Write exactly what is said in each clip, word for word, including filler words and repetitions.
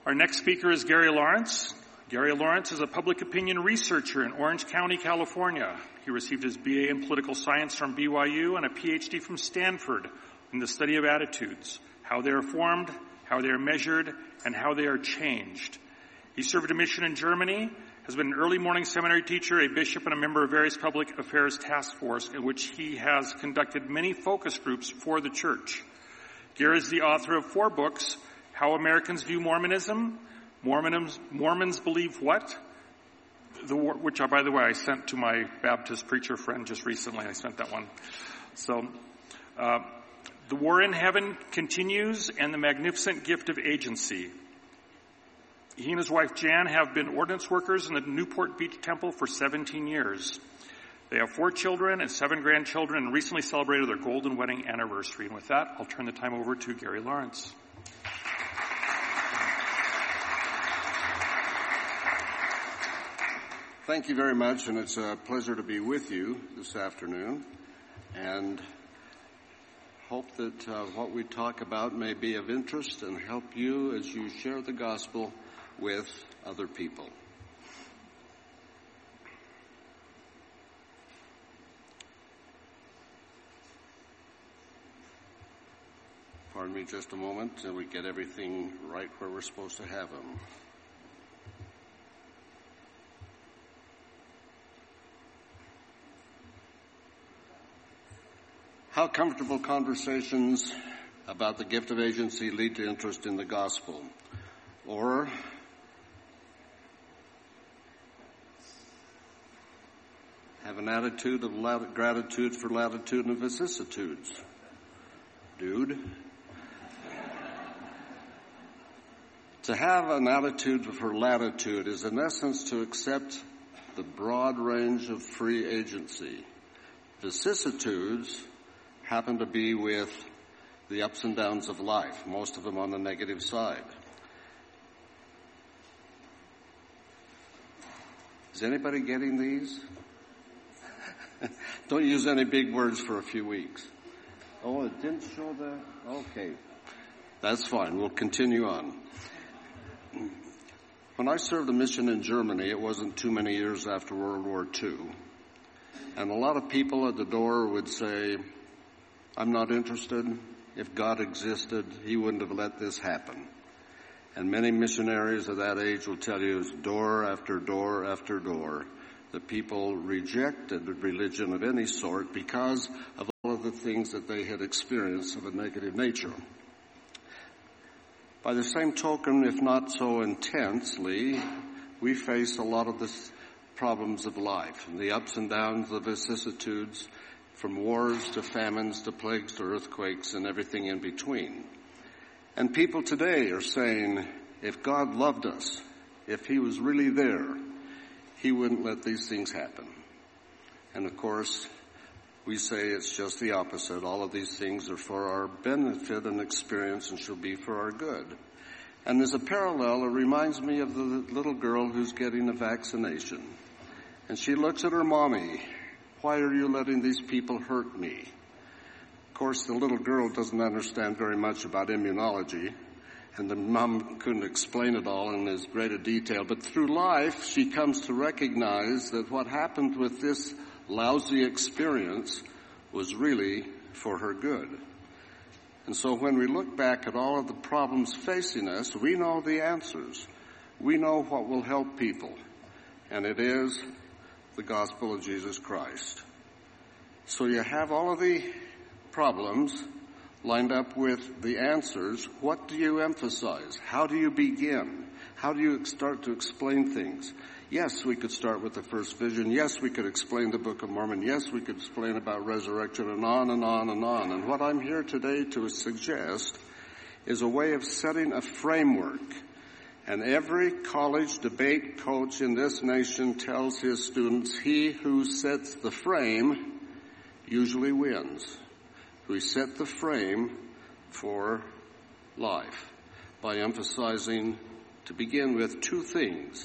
Our next speaker is Gary Lawrence. Gary Lawrence is a public opinion researcher in Orange County, California. He received his B A in political science from B Y U and a P H D from Stanford in the study of attitudes, how they are formed, how they are measured, and how they are changed. He served a mission in Germany, has been an early morning seminary teacher, a bishop, and a member of various public affairs task force in which he has conducted many focus groups for the church. Gary is the author of four books: How Americans View Mormonism, Mormons, Mormons Believe What? The, which, by the way, I sent to my Baptist preacher friend just recently. I sent that one. So, uh, The War in Heaven Continues, and The Magnificent Gift of Agency. He and his wife Jan have been ordinance workers in the Newport Beach Temple for seventeen years. They have four children and seven grandchildren and recently celebrated their golden wedding anniversary. And with that, I'll turn the time over to Gary Lawrence. Thank you very much, and it's a pleasure to be with you this afternoon, and hope that uh, what we talk about may be of interest and help you as you share the gospel with other people. Pardon me just a moment till we get everything right where we're supposed to have them. How comfortable conversations about the gift of agency lead to interest in the gospel? Or have an attitude of lat- gratitude for latitude and vicissitudes? Dude. To have an attitude for latitude is in essence to accept the broad range of free agency. Vicissitudes happen to be with the ups and downs of life, most of them on the negative side. Is anybody getting these? Don't use any big words for a few weeks. Oh, it didn't show the... Okay. That's fine. We'll continue on. When I served a mission in Germany, it wasn't too many years after World War Two. And a lot of people at the door would say, I'm not interested. If God existed, he wouldn't have let this happen. And many missionaries of that age will tell you, door after door after door, the people rejected religion of any sort because of all of the things that they had experienced of a negative nature. By the same token, if not so intensely, we face a lot of the problems of life, and the ups and downs, the vicissitudes, from wars to famines to plagues to earthquakes and everything in between. And people today are saying, if God loved us, if he was really there, he wouldn't let these things happen. And of course, we say it's just the opposite. All of these things are for our benefit and experience and shall be for our good. And there's a parallel. It reminds me of the little girl who's getting a vaccination. And she looks at her mommy. Why are you letting these people hurt me? Of course, the little girl doesn't understand very much about immunology, and the mom couldn't explain it all in as great a detail. But through life, she comes to recognize that what happened with this lousy experience was really for her good. And so when we look back at all of the problems facing us, we know the answers. We know what will help people, and it is the gospel of Jesus Christ. So you have all of the problems lined up with the answers. What do you emphasize? How do you begin? How do you start to explain things? Yes, we could start with the first vision. Yes, we could explain the Book of Mormon. Yes, we could explain about resurrection, and on and on and on. And what I'm here today to suggest is a way of setting a framework. And every college debate coach in this nation tells his students, he who sets the frame usually wins. We set the frame for life by emphasizing, to begin with, two things: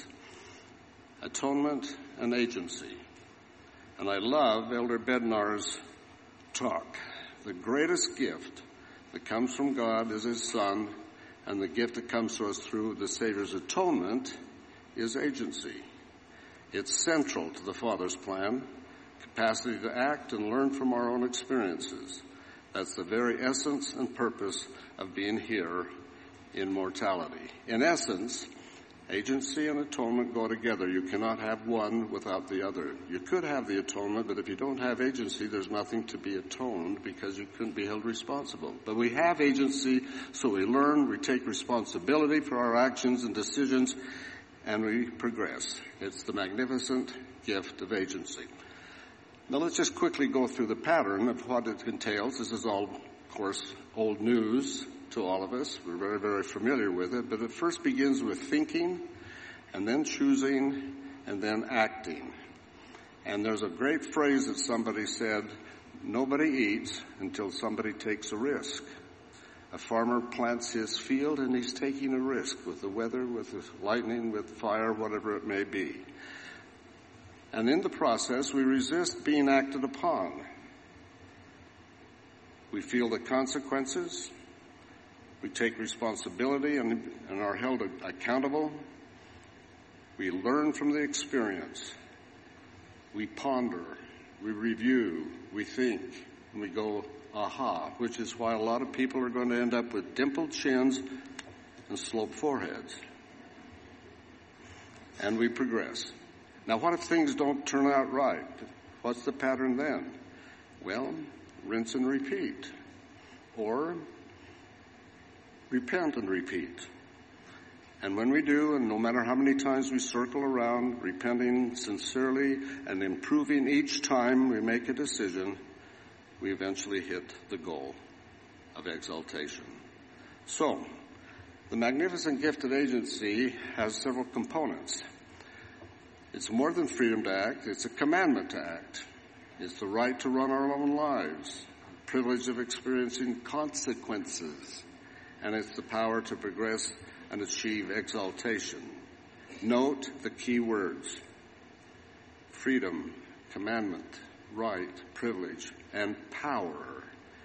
atonement and agency. And I love Elder Bednar's talk. The greatest gift that comes from God is his Son, and the gift that comes to us through the Savior's atonement is agency. It's central to the Father's plan, capacity to act and learn from our own experiences. That's the very essence and purpose of being here in mortality. In essence, agency and atonement go together. You cannot have one without the other. You could have the atonement, but if you don't have agency, there's nothing to be atoned because you couldn't be held responsible. But we have agency, so we learn, we take responsibility for our actions and decisions, and we progress. It's the magnificent gift of agency. Now let's just quickly go through the pattern of what it entails. This is all, of course, old news to all of us. We're very, very familiar with it, but it first begins with thinking, and then choosing, and then acting. And there's a great phrase that somebody said, nobody eats until somebody takes a risk. A farmer plants his field, and he's taking a risk with the weather, with the lightning, with fire, whatever it may be. And in the process, we resist being acted upon. We feel the consequences. We take responsibility and, and are held accountable. We learn from the experience. We ponder. We review. We think. And we go, aha, which is why a lot of people are going to end up with dimpled chins and sloped foreheads. And we progress. Now, what if things don't turn out right? What's the pattern then? Well, rinse and repeat. Or repent and repeat. And when we do, and no matter how many times we circle around, repenting sincerely and improving each time we make a decision, we eventually hit the goal of exaltation. So, the magnificent gift of agency has several components. It's more than freedom to act. It's a commandment to act. It's the right to run our own lives, the privilege of experiencing consequences, and it's the power to progress and achieve exaltation. Note the key words: freedom, commandment, right, privilege, and power.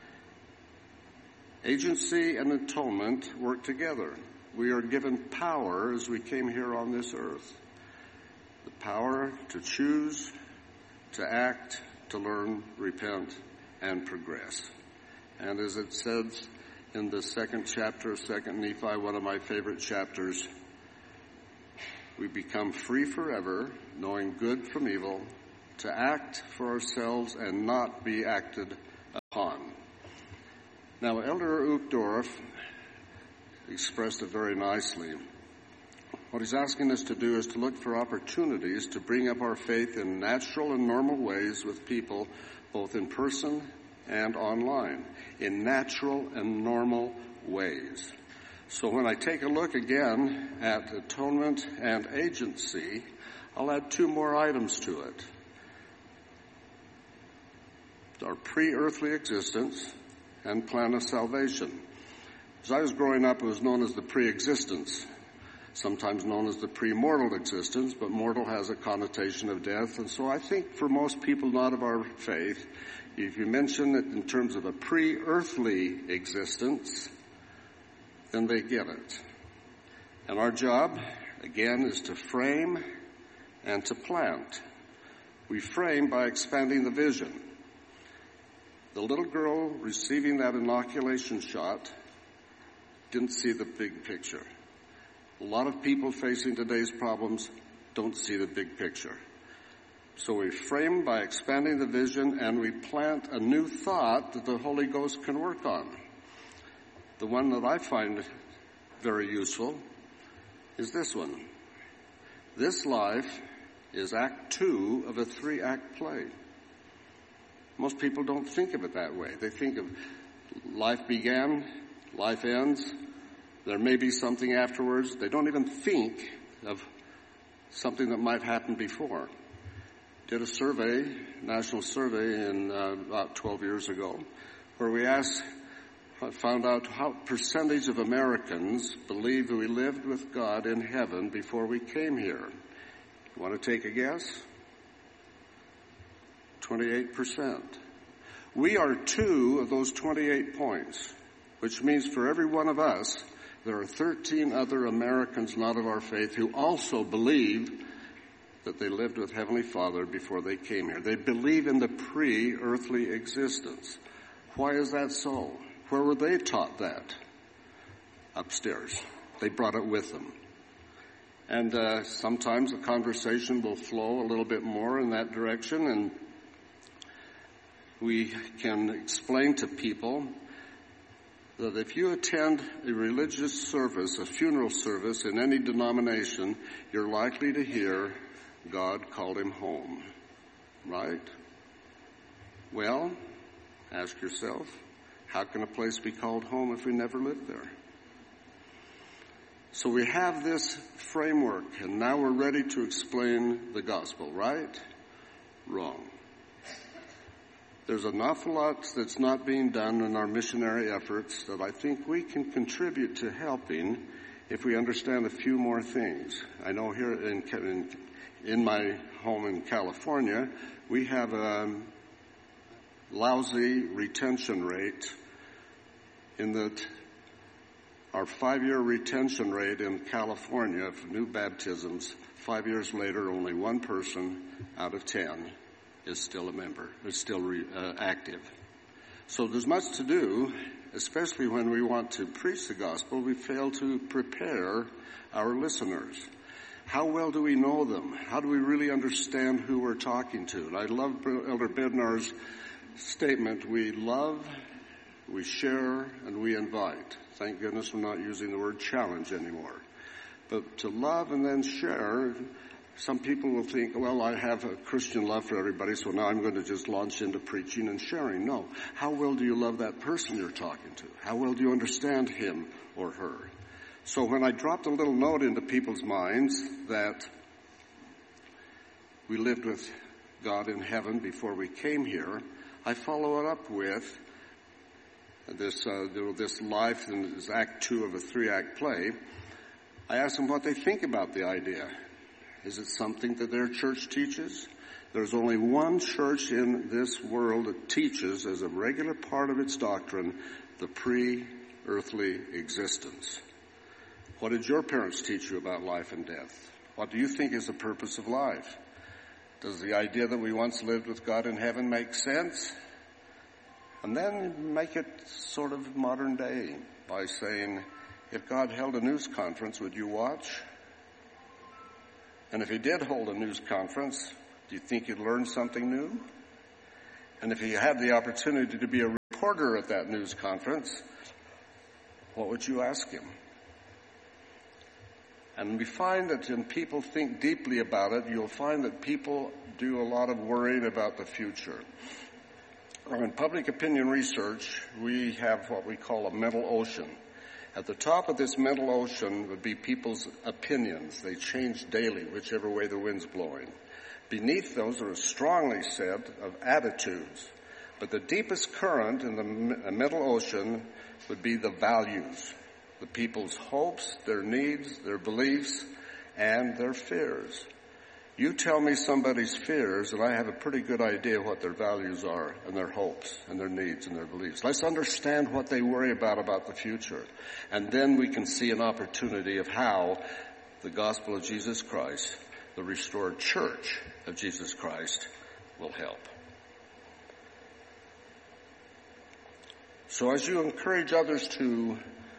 Agency and atonement work together. We are given power as we came here on this earth. The power to choose, to act, to learn, repent, and progress. And as it says in the second chapter of Second Nephi, one of my favorite chapters, we become free forever, knowing good from evil, to act for ourselves and not be acted upon. Now, Elder Uchtdorf expressed it very nicely. What he's asking us to do is to look for opportunities to bring up our faith in natural and normal ways with people, both in person and online, in natural and normal ways. So when I take a look again at atonement and agency, I'll add two more items to it. Our pre-earthly existence and plan of salvation. As I was growing up, it was known as the pre-existence, sometimes known as the pre-mortal existence, but mortal has a connotation of death. And so I think for most people not of our faith, if you mention it in terms of a pre-earthly existence, then they get it. And our job, again, is to frame and to plant. We frame by expanding the vision. The little girl receiving that inoculation shot didn't see the big picture. A lot of people facing today's problems don't see the big picture. So we frame by expanding the vision, and we plant a new thought that the Holy Ghost can work on. The one that I find very useful is this one. This life is act two of a three-act play. Most people don't think of it that way. They think of life began, life ends, there may be something afterwards. They don't even think of something that might happen before. Did a survey, national survey in uh, about twelve years ago, where we asked, found out how percentage of Americans believe that we lived with God in heaven before we came here. You want to take a guess? twenty-eight percent. We are two of those twenty-eight points, which means for every one of us, there are thirteen other Americans not of our faith who also believe that they lived with Heavenly Father before they came here. They believe in the pre-earthly existence. Why is that so? Where were they taught that? Upstairs. They brought it with them. And uh, sometimes the conversation will flow a little bit more in that direction, and we can explain to people that if you attend a religious service, a funeral service in any denomination, you're likely to hear, God called him home. Right? Well, ask yourself, how can a place be called home if we never lived there? So we have this framework, and now we're ready to explain the gospel, right? Wrong. There's an awful lot that's not being done in our missionary efforts that I think we can contribute to helping if we understand a few more things. I know here in, in, in my home in California, we have a lousy retention rate in that our five-year retention rate in California for new baptisms, five years later, only one person out of ten is still a member, is still re, uh, active. So there's much to do, especially when we want to preach the gospel. We fail to prepare our listeners. How well do we know them? How do we really understand who we're talking to? And I love Elder Bednar's statement, we love, we share, and we invite. Thank goodness we're not using the word challenge anymore. But to love and then share, some people will think, well, I have a Christian love for everybody, so now I'm going to just launch into preaching and sharing. No. How well do you love that person you're talking to? How well do you understand him or her? So when I dropped a little note into people's minds that we lived with God in heaven before we came here, I follow it up with this uh, this life in this act two of a three-act play. I ask them what they think about the idea. Is it something that their church teaches? There's only one church in this world that teaches as a regular part of its doctrine the pre-earthly existence. What did your parents teach you about life and death? What do you think is the purpose of life? Does the idea that we once lived with God in heaven make sense? And then make it sort of modern day by saying, if God held a news conference, would you watch? And if he did hold a news conference, do you think you'd learn something new? And if he had the opportunity to be a reporter at that news conference, what would you ask him? And we find that when people think deeply about it, you'll find that people do a lot of worrying about the future. In public opinion research, we have what we call a mental ocean. At the top of this mental ocean would be people's opinions. They change daily, whichever way the wind's blowing. Beneath those are a strongly said of attitudes. But the deepest current in the mental ocean would be the values, the people's hopes, their needs, their beliefs, and their fears. You tell me somebody's fears, and I have a pretty good idea what their values are, and their hopes, and their needs, and their beliefs. Let's understand what they worry about about the future. And then we can see an opportunity of how the gospel of Jesus Christ, the restored church of Jesus Christ, will help. So as you encourage others to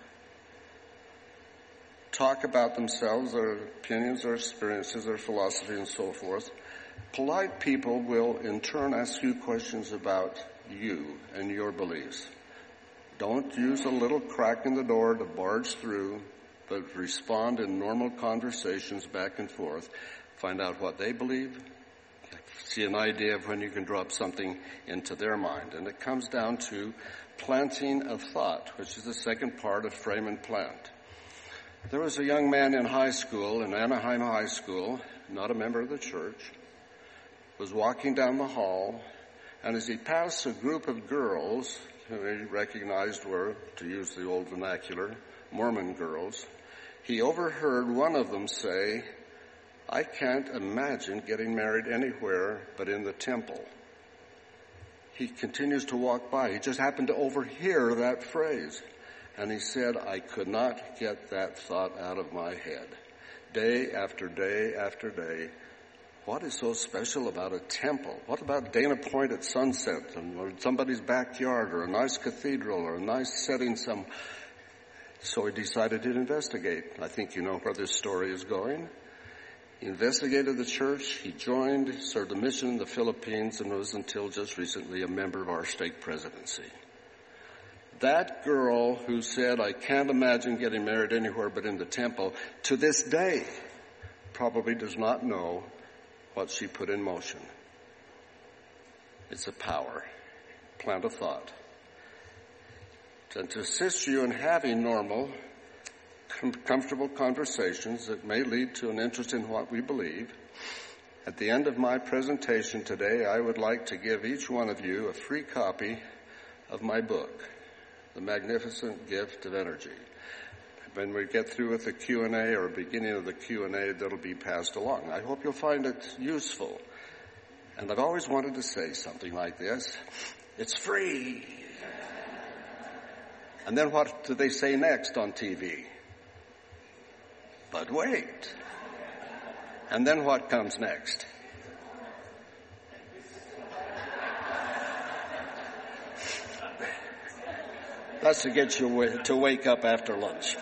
talk about themselves, their opinions, their experiences, their philosophy, and so forth, polite people will in turn ask you questions about you and your beliefs. Don't use a little crack in the door to barge through, but respond in normal conversations back and forth. Find out what they believe. See an idea of when you can drop something into their mind. And it comes down to planting of thought, which is the second part of frame and plant. There was a young man in high school, in Anaheim High School, not a member of the church, was walking down the hall, and as he passed a group of girls who he recognized were, to use the old vernacular, Mormon girls, he overheard one of them say, "I can't imagine getting married anywhere but in the temple." He continues to walk by. He just happened to overhear that phrase. And he said, I could not get that thought out of my head. Day after day after day, what is so special about a temple? What about Dana Point at sunset, or somebody's backyard, or a nice cathedral, or a nice setting some... So he decided to investigate. I think you know where this story is going. He investigated the church, he joined, served a mission in the Philippines, and was until just recently a member of our stake presidency. That girl who said, I can't imagine getting married anywhere but in the temple, to this day probably does not know what she put in motion. It's a power. Plant a thought. And to assist you in having normal, com- comfortable conversations that may lead to an interest in what we believe, at the end of my presentation today, I would like to give each one of you a free copy of my book, The Magnificent Gift of Energy. When we get through with the Q and A or beginning of the Q and A, that'll be passed along. I hope you'll find it useful. And I've always wanted to say something like this. It's free. And then what do they say next on T V? But wait. And then what comes next? That's to get you to wake up after lunch.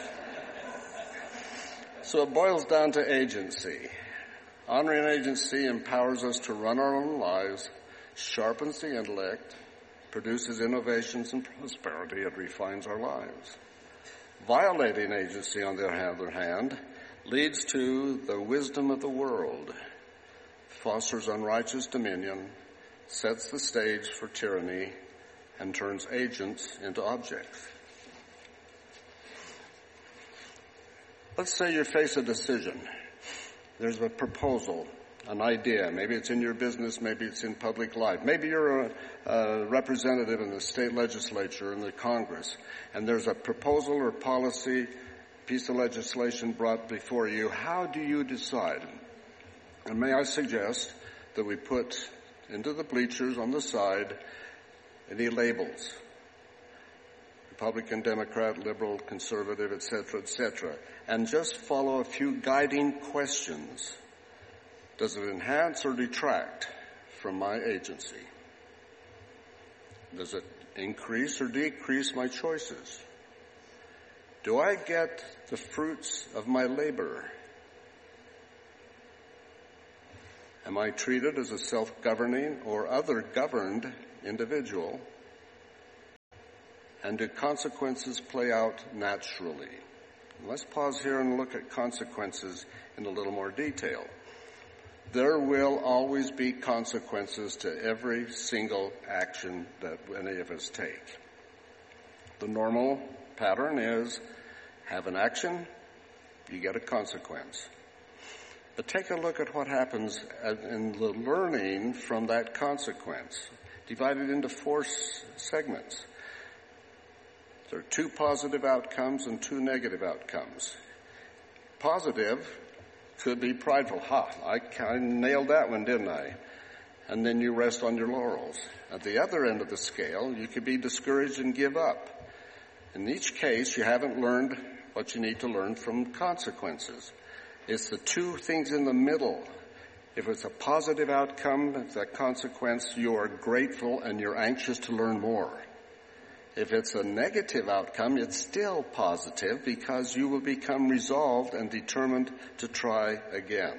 So it boils down to agency. Honoring agency empowers us to run our own lives, sharpens the intellect, produces innovations and prosperity, and refines our lives. Violating agency, on the other hand, leads to the wisdom of the world, fosters unrighteous dominion, sets the stage for tyranny, and turns agents into objects. Let's say you face a decision. There's a proposal, an idea. Maybe it's in your business, maybe it's in public life. Maybe you're a, a representative in the state legislature, in the Congress, and there's a proposal or policy, piece of legislation brought before you. How do you decide? And may I suggest that we put into the bleachers on the side any labels. Republican, Democrat, liberal, conservative, et cetera, et cetera, and just follow a few guiding questions. Does it enhance or detract from my agency? Does it increase or decrease my choices? Do I get the fruits of my labor? Am I treated as a self-governing or other-governed individual? And do consequences play out naturally? Let's pause here and look at consequences in a little more detail. There will always be consequences to every single action that any of us take. The normal pattern is have an action, you get a consequence. But take a look at what happens in the learning from that consequence, divided into four segments. There are two positive outcomes and two negative outcomes. Positive could be prideful. Ha, I, I nailed that one, didn't I? And then you rest on your laurels. At the other end of the scale, you could be discouraged and give up. In each case, you haven't learned what you need to learn from consequences. It's the two things in the middle. If it's a positive outcome, if that consequence, you are grateful and you're anxious to learn more. If it's a negative outcome, it's still positive because you will become resolved and determined to try again.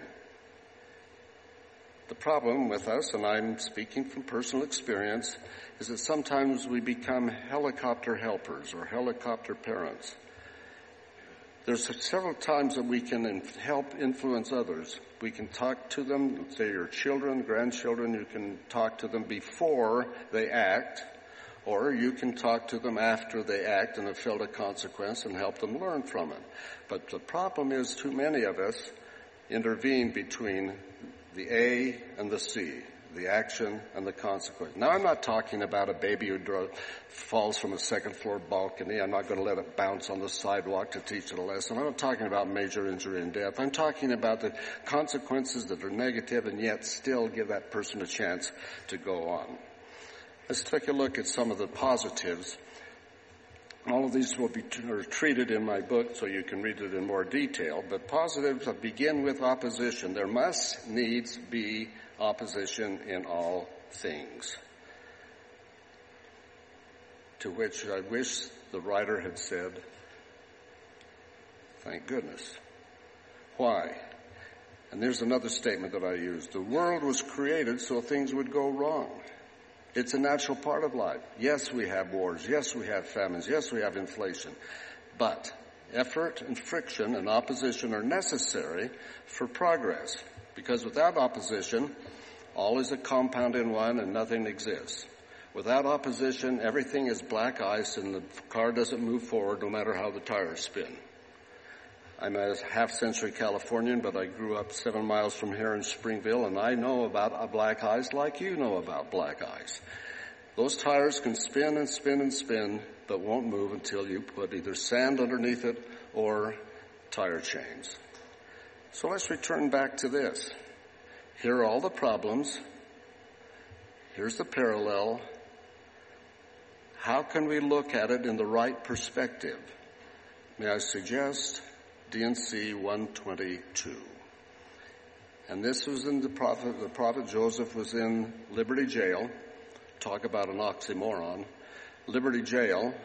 The problem with us, and I'm speaking from personal experience, is that sometimes we become helicopter helpers or helicopter parents. There's several times that we can help influence others. We can talk to them, say your children, grandchildren, you can talk to them before they act, or you can talk to them after they act and have felt a consequence and help them learn from it. But the problem is too many of us intervene between the A and the C, the action and the consequence. Now, I'm not talking about a baby who draw, falls from a second floor balcony. I'm not going to let it bounce on the sidewalk to teach it a lesson. I'm not talking about major injury and death. I'm talking about the consequences that are negative and yet still give that person a chance to go on. Let's take a look at some of the positives. All of these will be t- are treated in my book so you can read it in more detail, but positives begin with opposition. There must needs be opposition in all things. To which I wish the writer had said, thank goodness. Why? And there's another statement that I used. The world was created so things would go wrong. It's a natural part of life. Yes, we have wars. Yes, we have famines. Yes, we have inflation. But effort and friction and opposition are necessary for progress. Because without opposition, all is a compound in one and nothing exists. Without opposition, everything is black ice and the car doesn't move forward no matter how the tires spin. I'm a half-century Californian, but I grew up seven miles from here in Springville, and I know about black ice like you know about black ice. Those tires can spin and spin and spin, but won't move until you put either sand underneath it or tire chains. So let's return back to this. Here are all the problems. Here's the parallel. How can we look at it in the right perspective? May I suggest D and C one twenty-two. And this was in the prophet, the prophet Joseph was in Liberty Jail. Talk about an oxymoron. Liberty Jail.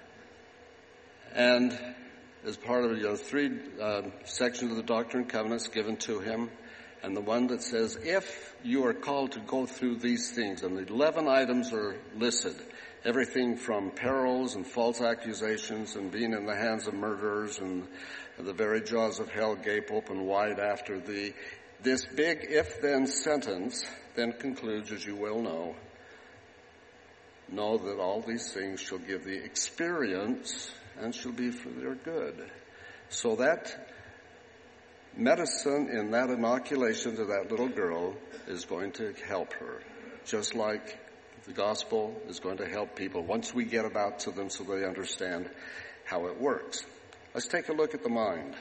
And as part of, you know, three uh, sections of the Doctrine and Covenants given to him, and the one that says, if you are called to go through these things, and the eleven items are listed, everything from perils and false accusations and being in the hands of murderers and the very jaws of hell gape open wide after thee. This big if-then sentence then concludes, as you well know, know that all these things shall give thee experience and shall be for their good. So that medicine in that inoculation to that little girl is going to help her, just like the gospel is going to help people once we get it out to them so they understand how it works. Let's take a look at the mind.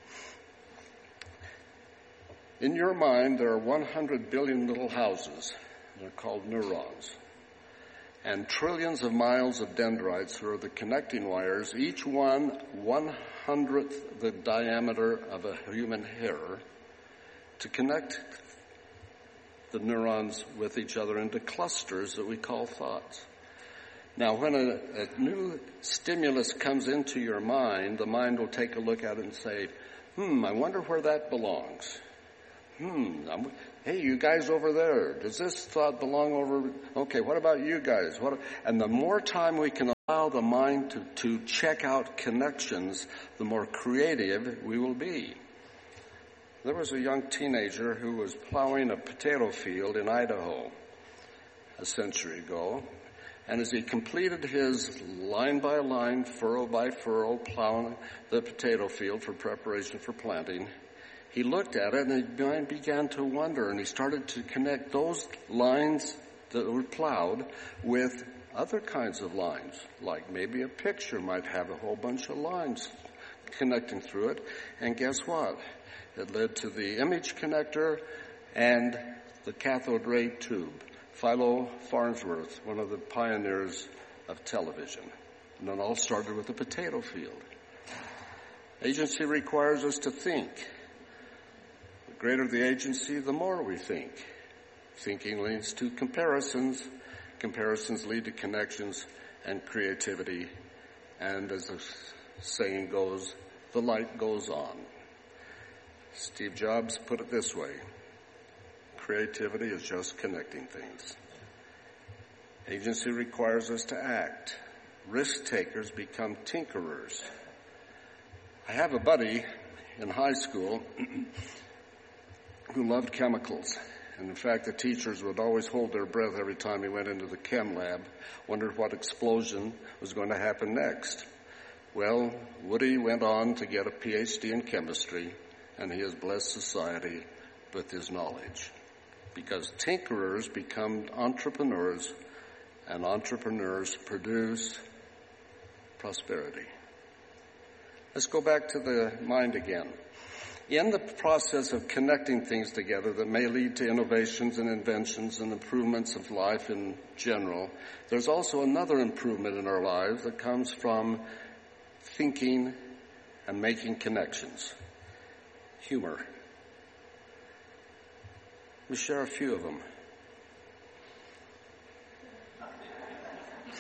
In your mind, there are one hundred billion little houses. They're called neurons. And trillions of miles of dendrites, who are the connecting wires, each one one hundredth the diameter of a human hair, to connect the neurons with each other into clusters that we call thoughts. Now, when a, a new stimulus comes into your mind, the mind will take a look at it and say, hmm, I wonder where that belongs. Hmm, I'm, hey, you guys over there, does this thought belong over? Okay, what about you guys? What? And the more time we can allow the mind to, to check out connections, the more creative we will be. There was a young teenager who was plowing a potato field in Idaho a century ago. And as he completed his line by line, furrow by furrow, plowing the potato field for preparation for planting, he looked at it and his mind began to wonder, and he started to connect those lines that were plowed with other kinds of lines, like maybe a picture might have a whole bunch of lines connecting through it. And guess what? It led to the image connector and the cathode ray tube. Philo Farnsworth, one of the pioneers of television. And it all started with a potato field. Agency requires us to think. The greater the agency, the more we think. Thinking leads to comparisons. Comparisons lead to connections and creativity. And as the saying goes, the light goes on. Steve Jobs put it this way: creativity is just connecting things. Agency requires us to act. Risk takers become tinkerers. I have a buddy in high school who loved chemicals. And in fact, the teachers would always hold their breath every time he went into the chem lab, wondered what explosion was going to happen next. Well, Woody went on to get a P H D in chemistry, and he has blessed society with his knowledge. Because tinkerers become entrepreneurs, and entrepreneurs produce prosperity. Let's go back to the mind again. in the process of connecting things together that may lead to innovations and inventions and improvements of life in general, there's also another improvement in our lives that comes from thinking and making connections. Humor. We share a few of them.